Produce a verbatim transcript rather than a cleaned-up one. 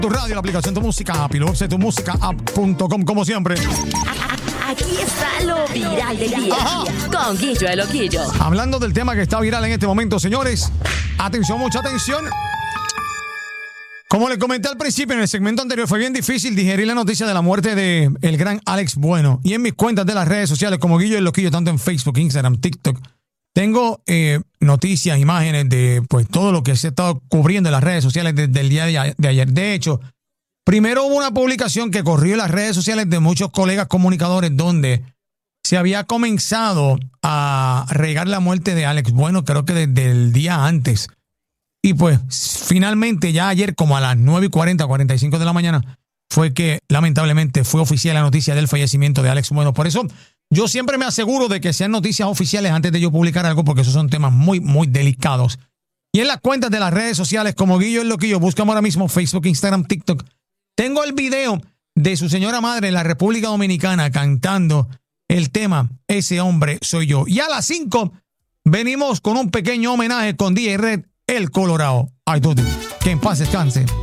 Tu radio, la aplicación Tu Música App y luego tu música app punto com, como siempre. Aquí está lo viral del día. Ajá. Con Guillo el Loquillo. Hablando del tema que está viral en este momento, señores. Atención, mucha atención. Como les comenté al principio en el segmento anterior, fue bien difícil digerir la noticia de la muerte de el gran Alex Bueno. Y en mis cuentas de las redes sociales, como Guillo el Loquillo, tanto en Facebook, Instagram, TikTok, tengo eh, noticias, imágenes de pues todo lo que se ha estado cubriendo en las redes sociales desde el día de, de ayer. De hecho, primero hubo una publicación que corrió en las redes sociales de muchos colegas comunicadores donde se había comenzado a regar la muerte de Alex Bueno, creo que desde el día antes. Y pues finalmente ya ayer como a las nueve y cuarenta, cuarenta y cinco de la mañana fue que lamentablemente fue oficial la noticia del fallecimiento de Alex Bueno. Por eso yo siempre me aseguro de que sean noticias oficiales antes de yo publicar algo, porque esos son temas muy, muy delicados. Y en las cuentas de las redes sociales como Guillo el Loquillo, buscamos ahora mismo Facebook, Instagram, TikTok. Tengo el video de su señora madre en la República Dominicana cantando el tema Ese hombre soy yo. Y a las cinco venimos con un pequeño homenaje con D J Red, el Colorado. Ay, tú, que en paz descanse.